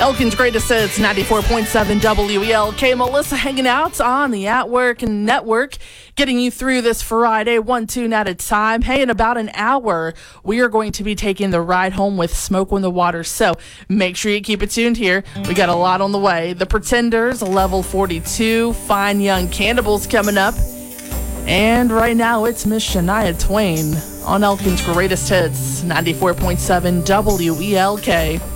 Elkin's Greatest Hits, 94.7 WELK. Melissa hanging out on the At Work Network, getting you through this Friday, one tune at a time. Hey, in about an hour, we are going to be taking the ride home with Smoke on the Water. So make sure you keep it tuned here. We got a lot on the way. The Pretenders, Level 42, Fine Young Cannibals coming up. And right now, it's Miss Shania Twain on Elkin's Greatest Hits, 94.7 WELK.